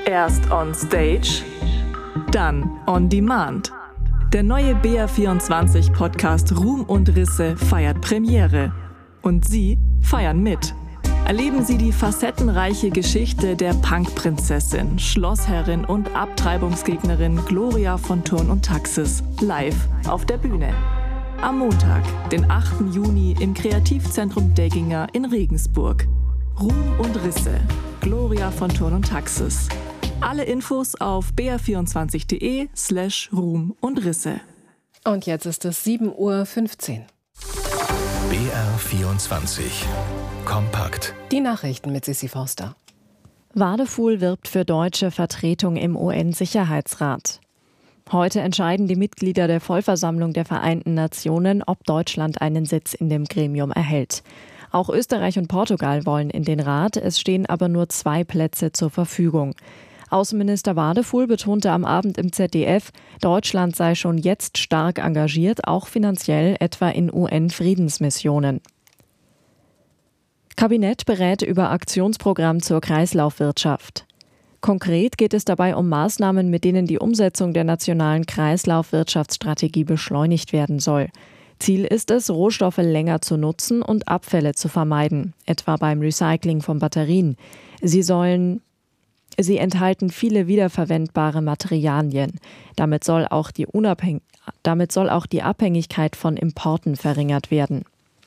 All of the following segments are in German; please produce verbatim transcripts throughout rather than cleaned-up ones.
Erst on Stage, dann on Demand. Der neue B R vierundzwanzig Podcast Ruhm und Risse feiert Premiere. Und Sie feiern mit. Erleben Sie die facettenreiche Geschichte der Punkprinzessin, Schlossherrin und Abtreibungsgegnerin Gloria von Thurn und Taxis live auf der Bühne. Am Montag, den achten Juni im Kreativzentrum Degginger in Regensburg. Ruhm und Risse, Gloria von Thurn und Taxis. Alle Infos auf b r vierundzwanzig punkt d e slash Ruhm und Risse. Und jetzt ist es sieben Uhr fünfzehn. B R vierundzwanzig. Kompakt. Die Nachrichten mit Sissi Forster. Wadefuhl wirbt für deutsche Vertretung im U N-Sicherheitsrat. Heute entscheiden die Mitglieder der Vollversammlung der Vereinten Nationen, ob Deutschland einen Sitz in dem Gremium erhält. Auch Österreich und Portugal wollen in den Rat, es stehen aber nur zwei Plätze zur Verfügung. Außenminister Wadefuhl betonte am Abend im Z D F, Deutschland sei schon jetzt stark engagiert, auch finanziell, etwa in U N-Friedensmissionen. Kabinett berät über Aktionsprogramm zur Kreislaufwirtschaft. Konkret geht es dabei um Maßnahmen, mit denen die Umsetzung der nationalen Kreislaufwirtschaftsstrategie beschleunigt werden soll. Ziel ist es, Rohstoffe länger zu nutzen und Abfälle zu vermeiden, etwa beim Recycling von Batterien. Sie sollen Sie enthalten viele wiederverwendbare Materialien. Damit soll auch die Unabhäng- damit soll auch die Abhängigkeit von Importen verringert werden.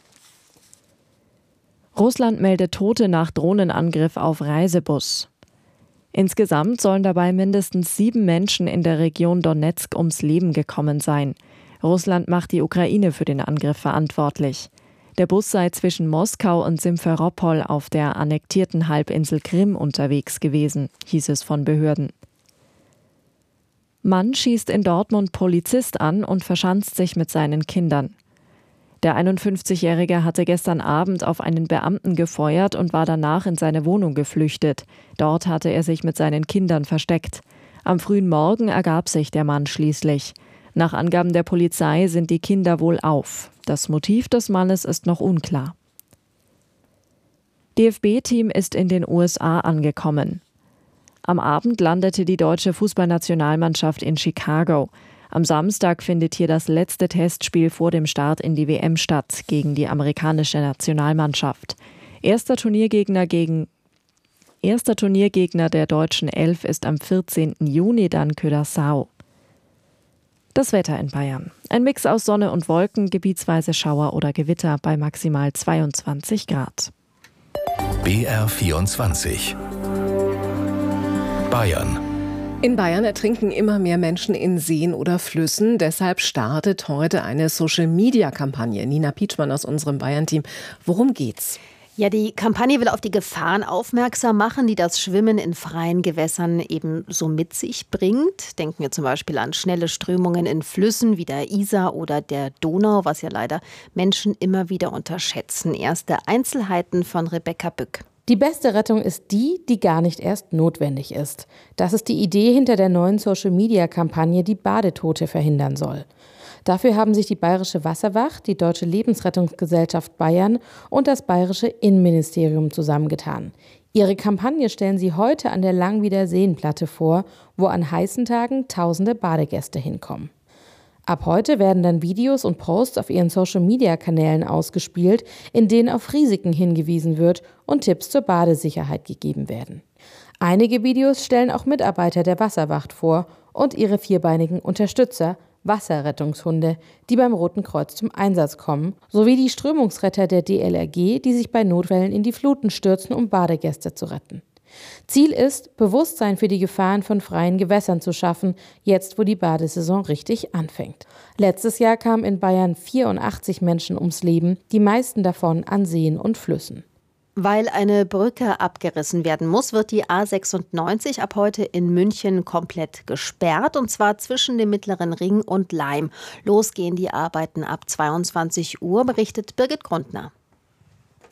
Russland meldet Tote nach Drohnenangriff auf Reisebus. Insgesamt sollen dabei mindestens sieben Menschen in der Region Donezk ums Leben gekommen sein. Russland macht die Ukraine für den Angriff verantwortlich. Der Bus sei zwischen Moskau und Simferopol auf der annektierten Halbinsel Krim unterwegs gewesen, hieß es von Behörden. Mann schießt in Dortmund Polizist an und verschanzt sich mit seinen Kindern. Der einundfünfzigjährige hatte gestern Abend auf einen Beamten gefeuert und war danach in seine Wohnung geflüchtet. Dort hatte er sich mit seinen Kindern versteckt. Am frühen Morgen ergab sich der Mann schließlich. Nach Angaben der Polizei sind die Kinder wohlauf. Das Motiv des Mannes ist noch unklar. D F B-Team ist in den U S A angekommen. Am Abend landete die deutsche Fußballnationalmannschaft in Chicago. Am Samstag findet hier das letzte Testspiel vor dem Start in die W M statt gegen die amerikanische Nationalmannschaft. Erster Turniergegner gegen Erster Turniergegner der deutschen Elf ist am vierzehnten Juni dann Curaçao. Das Wetter in Bayern. Ein Mix aus Sonne und Wolken, gebietsweise Schauer oder Gewitter bei maximal zweiundzwanzig Grad. B R vierundzwanzig. Bayern. In Bayern ertrinken immer mehr Menschen in Seen oder Flüssen. Deshalb startet heute eine Social-Media-Kampagne. Nina Pietschmann aus unserem Bayern-Team. Worum geht's? Ja, die Kampagne will auf die Gefahren aufmerksam machen, die das Schwimmen in freien Gewässern eben so mit sich bringt. Denken wir zum Beispiel an schnelle Strömungen in Flüssen wie der Isar oder der Donau, was ja leider Menschen immer wieder unterschätzen. Erste Einzelheiten von Rebecca Bück. Die beste Rettung ist die, die gar nicht erst notwendig ist. Das ist die Idee hinter der neuen Social-Media-Kampagne, die Badetote verhindern soll. Dafür haben sich die Bayerische Wasserwacht, die Deutsche Lebensrettungsgesellschaft Bayern und das Bayerische Innenministerium zusammengetan. Ihre Kampagne stellen sie heute an der Langwieder Seenplatte vor, wo an heißen Tagen tausende Badegäste hinkommen. Ab heute werden dann Videos und Posts auf ihren Social-Media-Kanälen ausgespielt, in denen auf Risiken hingewiesen wird und Tipps zur Badesicherheit gegeben werden. Einige Videos stellen auch Mitarbeiter der Wasserwacht vor und ihre vierbeinigen Unterstützer, Wasserrettungshunde, die beim Roten Kreuz zum Einsatz kommen, sowie die Strömungsretter der D L R G, die sich bei Notfällen in die Fluten stürzen, um Badegäste zu retten. Ziel ist, Bewusstsein für die Gefahren von freien Gewässern zu schaffen, jetzt wo die Badesaison richtig anfängt. Letztes Jahr kamen in Bayern vierundachtzig Menschen ums Leben, die meisten davon an Seen und Flüssen. Weil eine Brücke abgerissen werden muss, wird die A sechsundneunzig ab heute in München komplett gesperrt, und zwar zwischen dem Mittleren Ring und Laim. Los gehen die Arbeiten ab zweiundzwanzig Uhr, berichtet Birgit Grundner.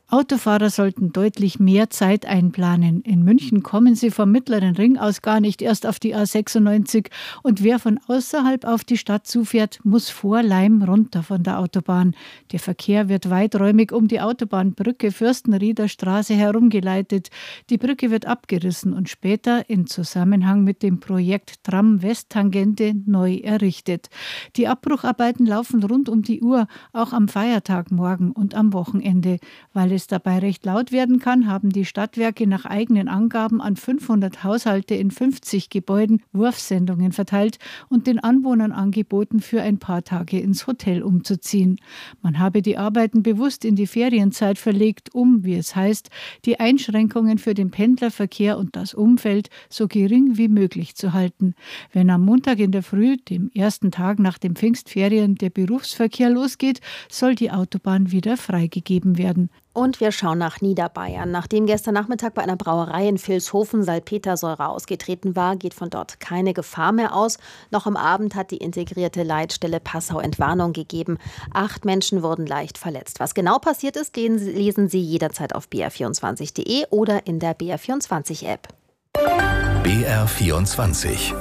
Autofahrer sollten deutlich mehr Zeit einplanen. In München kommen sie vom Mittleren Ring aus gar nicht erst auf die A sechsundneunzig und wer von außerhalb auf die Stadt zufährt, muss vor Laim runter von der Autobahn. Der Verkehr wird weiträumig um die Autobahnbrücke Fürstenrieder Straße herumgeleitet. Die Brücke wird abgerissen und später in Zusammenhang mit dem Projekt Tram-Westtangente neu errichtet. Die Abbrucharbeiten laufen rund um die Uhr, auch am Feiertag morgen und am Wochenende. Weil es dabei recht laut werden kann, haben die Stadtwerke nach eigenen Angaben an fünfhundert Haushalte in fünfzig Gebäuden Wurfsendungen verteilt und den Anwohnern angeboten, für ein paar Tage ins Hotel umzuziehen. Man habe die Arbeiten bewusst in die Ferienzeit verlegt, um, wie es heißt, die Einschränkungen für den Pendlerverkehr und das Umfeld so gering wie möglich zu halten. Wenn am Montag in der Früh, dem ersten Tag nach den Pfingstferien, der Berufsverkehr losgeht, soll die Autobahn wieder freigegeben werden. Und wir schauen nach Niederbayern. Nachdem gestern Nachmittag bei einer Brauerei in Vilshofen Salpetersäure ausgetreten war, geht von dort keine Gefahr mehr aus. Noch am Abend hat die integrierte Leitstelle Passau Entwarnung gegeben. Acht Menschen wurden leicht verletzt. Was genau passiert ist, lesen Sie jederzeit auf b r vierundzwanzig punkt d e oder in der B R vierundzwanzig App. B R vierundzwanzig.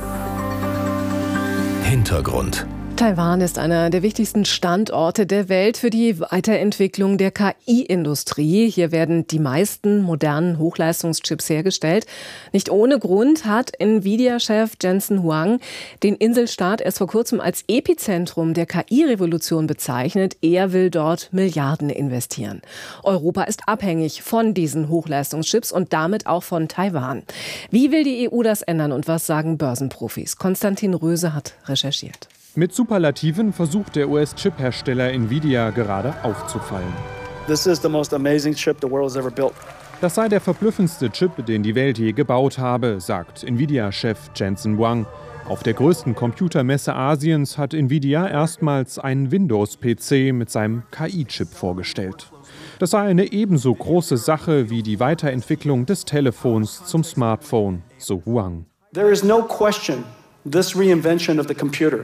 Hintergrund. Taiwan ist einer der wichtigsten Standorte der Welt für die Weiterentwicklung der K I-Industrie. Hier werden die meisten modernen Hochleistungschips hergestellt. Nicht ohne Grund hat Nvidia-Chef Jensen Huang den Inselstaat erst vor kurzem als Epizentrum der K I-Revolution bezeichnet. Er will dort Milliarden investieren. Europa ist abhängig von diesen Hochleistungschips und damit auch von Taiwan. Wie will die E U das ändern und was sagen Börsenprofis? Konstantin Röse hat recherchiert. Mit Superlativen versucht der U S-Chip-Hersteller Nvidia gerade aufzufallen. This is the most amazing chip the world has ever built. Das sei der verblüffendste Chip, den die Welt je gebaut habe, sagt Nvidia-Chef Jensen Huang. Auf der größten Computermesse Asiens hat Nvidia erstmals einen Windows-P C mit seinem K I-Chip vorgestellt. Das sei eine ebenso große Sache wie die Weiterentwicklung des Telefons zum Smartphone, so Huang. There is no question this reinvention of the computer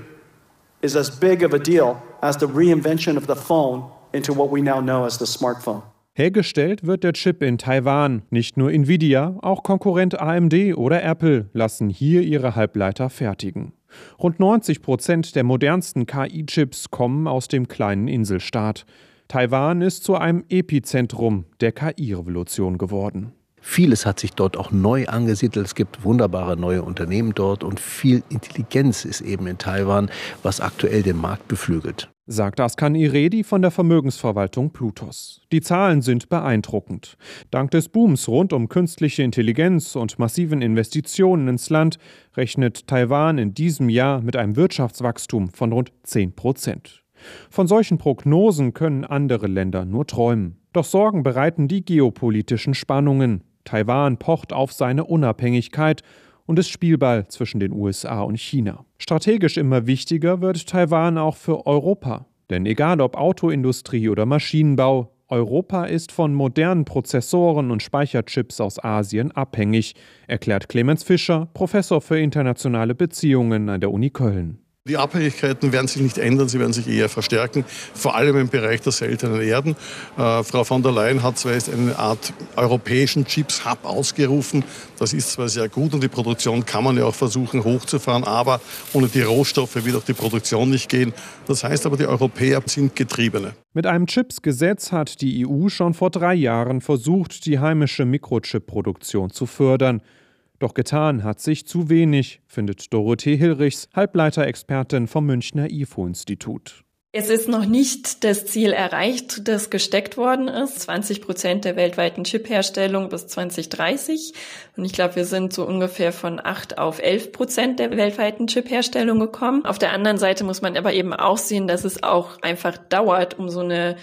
is as big of a deal as the reinvention of the phone into what we now know as the smartphone. Hergestellt wird der Chip in Taiwan. Nicht nur Nvidia, auch Konkurrent A M D oder Apple lassen hier ihre Halbleiter fertigen. Rund neunzig Prozent der modernsten K I-Chips kommen aus dem kleinen Inselstaat. Taiwan ist zu einem Epizentrum der K I-Revolution geworden. Vieles hat sich dort auch neu angesiedelt. Es gibt wunderbare neue Unternehmen dort und viel Intelligenz ist eben in Taiwan, was aktuell den Markt beflügelt. Sagt Askan Iredi von der Vermögensverwaltung Plutos. Die Zahlen sind beeindruckend. Dank des Booms rund um künstliche Intelligenz und massiven Investitionen ins Land rechnet Taiwan in diesem Jahr mit einem Wirtschaftswachstum von rund zehn Prozent. Von solchen Prognosen können andere Länder nur träumen. Doch Sorgen bereiten die geopolitischen Spannungen. Taiwan pocht auf seine Unabhängigkeit und ist Spielball zwischen den U S A und China. Strategisch immer wichtiger wird Taiwan auch für Europa. Denn egal ob Autoindustrie oder Maschinenbau, Europa ist von modernen Prozessoren und Speicherchips aus Asien abhängig, erklärt Clemens Fischer, Professor für internationale Beziehungen an der Uni Köln. Die Abhängigkeiten werden sich nicht ändern, sie werden sich eher verstärken, vor allem im Bereich der seltenen Erden. Äh, Frau von der Leyen hat zwar jetzt eine Art europäischen Chips-Hub ausgerufen, das ist zwar sehr gut und die Produktion kann man ja auch versuchen hochzufahren, aber ohne die Rohstoffe wird auch die Produktion nicht gehen. Das heißt aber, die Europäer sind Getriebene. Mit einem Chips-Gesetz hat die E U schon vor drei Jahren versucht, die heimische Mikrochip-Produktion zu fördern. Doch getan hat sich zu wenig, findet Dorothee Hilrichs, Halbleiterexpertin vom Münchner I F O-Institut. Es ist noch nicht das Ziel erreicht, das gesteckt worden ist. zwanzig Prozent der weltweiten Chipherstellung bis zwanzig dreißig. Und ich glaube, wir sind so ungefähr von acht auf elf Prozent der weltweiten Chipherstellung gekommen. Auf der anderen Seite muss man aber eben auch sehen, dass es auch einfach dauert, um so eine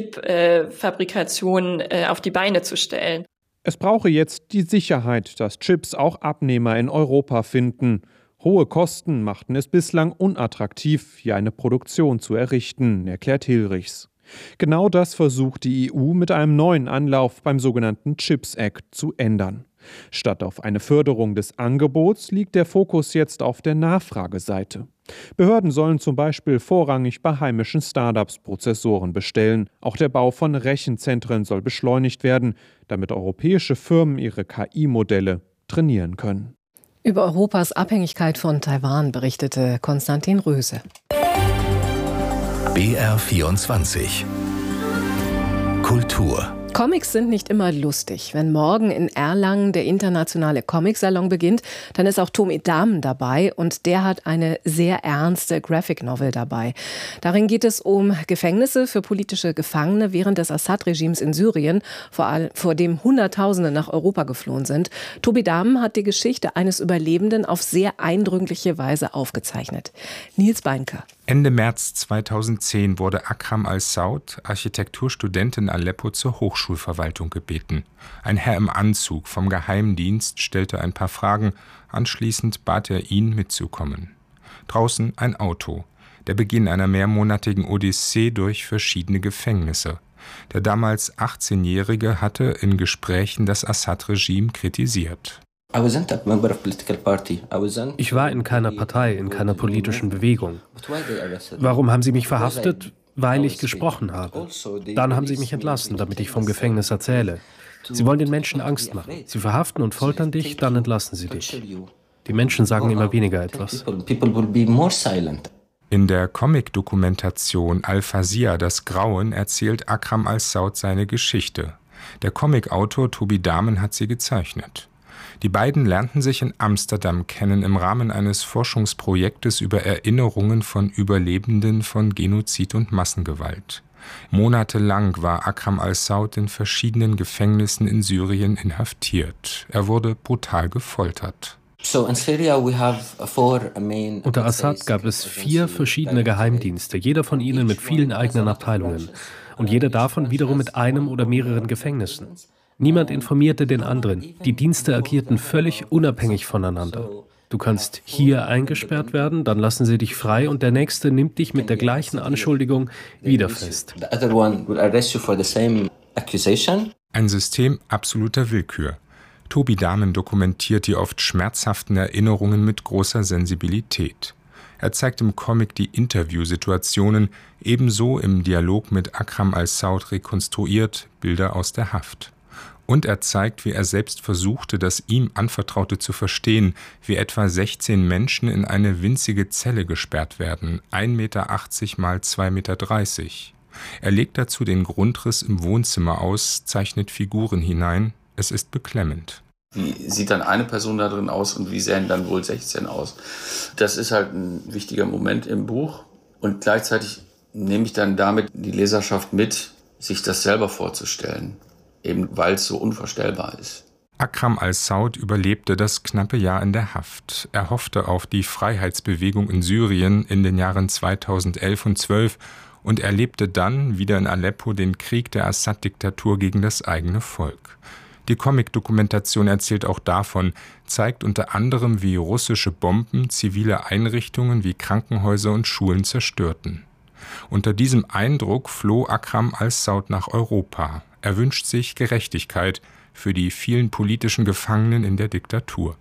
Chip-Fabrikation äh, auf die Beine zu stellen. Es brauche jetzt die Sicherheit, dass Chips auch Abnehmer in Europa finden. Hohe Kosten machten es bislang unattraktiv, hier eine Produktion zu errichten, erklärt Hilrichs. Genau das versucht die E U mit einem neuen Anlauf beim sogenannten Chips Act zu ändern. Statt auf eine Förderung des Angebots liegt der Fokus jetzt auf der Nachfrageseite. Behörden sollen zum Beispiel vorrangig bei heimischen Startups Prozessoren bestellen. Auch der Bau von Rechenzentren soll beschleunigt werden, damit europäische Firmen ihre K I-Modelle trainieren können. Über Europas Abhängigkeit von Taiwan berichtete Konstantin Röse. B R vierundzwanzig Kultur. Comics sind nicht immer lustig. Wenn morgen in Erlangen der internationale Comicsalon beginnt, dann ist auch Tobi Dahmen dabei und der hat eine sehr ernste Graphic Novel dabei. Darin geht es um Gefängnisse für politische Gefangene während des Assad-Regimes in Syrien, vor allem vor dem Hunderttausende nach Europa geflohen sind. Tobi Dahmen hat die Geschichte eines Überlebenden auf sehr eindrückliche Weise aufgezeichnet. Nils Beinker. Ende März zweitausendzehn wurde Akram al-Saud, Architekturstudent in Aleppo, zur Hochschulverwaltung gebeten. Ein Herr im Anzug vom Geheimdienst stellte ein paar Fragen, anschließend bat er ihn, mitzukommen. Draußen ein Auto, der Beginn einer mehrmonatigen Odyssee durch verschiedene Gefängnisse. Der damals achtzehnjährige hatte in Gesprächen das Assad-Regime kritisiert. Ich war in keiner Partei, in keiner politischen Bewegung. Warum haben sie mich verhaftet? Weil ich gesprochen habe. Dann haben sie mich entlassen, damit ich vom Gefängnis erzähle. Sie wollen den Menschen Angst machen. Sie verhaften und foltern dich, dann entlassen sie dich. Die Menschen sagen immer weniger etwas. In der Comic-Dokumentation Al-Fazia, das Grauen, erzählt Akram al-Saud seine Geschichte. Der Comicautor Tobi Dahmen hat sie gezeichnet. Die beiden lernten sich in Amsterdam kennen im Rahmen eines Forschungsprojektes über Erinnerungen von Überlebenden von Genozid und Massengewalt. Monatelang war Akram al-Saud in verschiedenen Gefängnissen in Syrien inhaftiert. Er wurde brutal gefoltert. Unter Assad gab es vier verschiedene Geheimdienste, jeder von ihnen mit vielen eigenen Abteilungen. Und jeder davon wiederum mit einem oder mehreren Gefängnissen. Niemand informierte den anderen. Die Dienste agierten völlig unabhängig voneinander. Du kannst hier eingesperrt werden, dann lassen sie dich frei und der Nächste nimmt dich mit der gleichen Anschuldigung wieder fest. Ein System absoluter Willkür. Tobi Dahmen dokumentiert die oft schmerzhaften Erinnerungen mit großer Sensibilität. Er zeigt im Comic die Interviewsituationen, ebenso im Dialog mit Akram al-Saud rekonstruiert Bilder aus der Haft. Und er zeigt, wie er selbst versuchte, das ihm Anvertraute zu verstehen, wie etwa sechzehn Menschen in eine winzige Zelle gesperrt werden, ein Meter achtzig mal zwei Meter dreißig. Er legt dazu den Grundriss im Wohnzimmer aus, zeichnet Figuren hinein. Es ist beklemmend. Wie sieht dann eine Person da drin aus und wie sehen dann wohl sechzehn aus? Das ist halt ein wichtiger Moment im Buch. Und gleichzeitig nehme ich dann damit die Leserschaft mit, sich das selber vorzustellen. Eben weil es so unvorstellbar ist. Akram al-Saud überlebte das knappe Jahr in der Haft. Er hoffte auf die Freiheitsbewegung in Syrien in den Jahren zweitausendelf und zwölf und erlebte dann wieder in Aleppo den Krieg der Assad-Diktatur gegen das eigene Volk. Die Comic-Dokumentation erzählt auch davon, zeigt unter anderem, wie russische Bomben zivile Einrichtungen wie Krankenhäuser und Schulen zerstörten. Unter diesem Eindruck floh Akram al-Saud nach Europa. Er wünscht sich Gerechtigkeit für die vielen politischen Gefangenen in der Diktatur.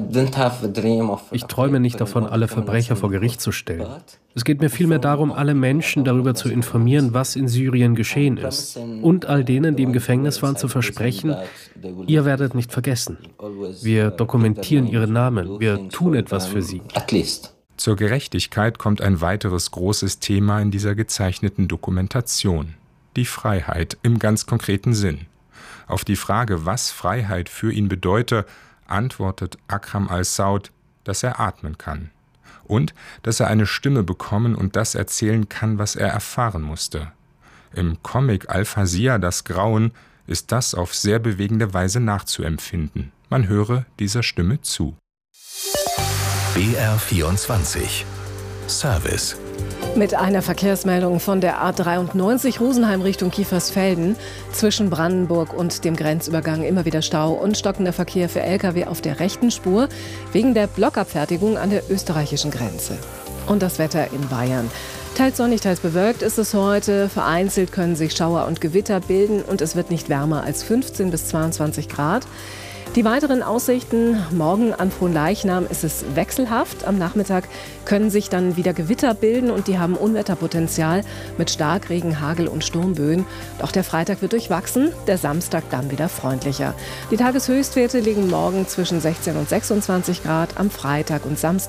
Ich träume nicht davon, alle Verbrecher vor Gericht zu stellen. Es geht mir vielmehr darum, alle Menschen darüber zu informieren, was in Syrien geschehen ist. Und all denen, die im Gefängnis waren, zu versprechen, ihr werdet nicht vergessen. Wir dokumentieren ihre Namen, wir tun etwas für sie. Zur Gerechtigkeit kommt ein weiteres großes Thema in dieser gezeichneten Dokumentation. Die Freiheit im ganz konkreten Sinn. Auf die Frage, was Freiheit für ihn bedeute, antwortet Akram al-Saud, dass er atmen kann. Und dass er eine Stimme bekommen und das erzählen kann, was er erfahren musste. Im Comic Al-Fazia, das Grauen, ist das auf sehr bewegende Weise nachzuempfinden. Man höre dieser Stimme zu. B R vierundzwanzig Service. Mit einer Verkehrsmeldung von der A dreiundneunzig Rosenheim Richtung Kiefersfelden. Zwischen Brandenburg und dem Grenzübergang immer wieder Stau und stockender Verkehr für L K W auf der rechten Spur wegen der Blockabfertigung an der österreichischen Grenze. Und das Wetter in Bayern. Teils sonnig, teils bewölkt ist es heute. Vereinzelt können sich Schauer und Gewitter bilden und es wird nicht wärmer als fünfzehn bis zweiundzwanzig Grad. Die weiteren Aussichten: morgen an Fronleichnam ist es wechselhaft. Am Nachmittag können sich dann wieder Gewitter bilden und die haben Unwetterpotenzial mit Starkregen, Hagel und Sturmböen. Doch der Freitag wird durchwachsen, der Samstag dann wieder freundlicher. Die Tageshöchstwerte liegen morgen zwischen sechzehn und sechsundzwanzig Grad, am Freitag und Samstag